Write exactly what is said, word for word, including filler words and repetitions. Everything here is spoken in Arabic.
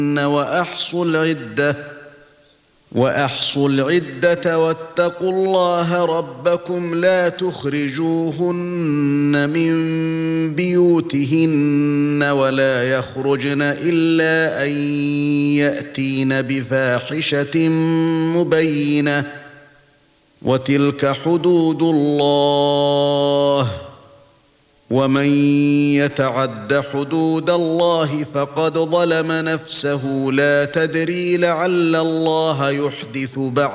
وأحصوا العدة وأحصوا العدة واتقوا الله ربكم لا تخرجوهن من بيوتهن ولا يخرجن إلا أن يأتين بفاحشة مبينة وتلك حدود الله ومن يتعد حدود الله فقد ظلم نفسه لا تدري لعل الله يحدث بعد